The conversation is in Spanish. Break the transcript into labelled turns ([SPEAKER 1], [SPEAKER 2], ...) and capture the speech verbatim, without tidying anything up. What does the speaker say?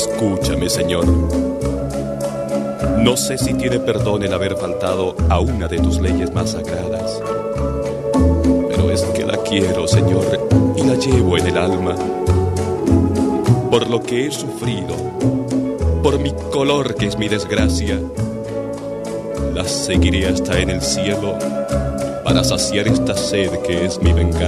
[SPEAKER 1] Escúchame, Señor. No sé si tiene perdón el haber faltado a una de tus leyes más sagradas, pero es que la quiero, Señor, y la llevo en el alma. Por lo que he sufrido, por mi color que es mi desgracia, la seguiré hasta en el cielo para saciar esta sed que es mi venganza.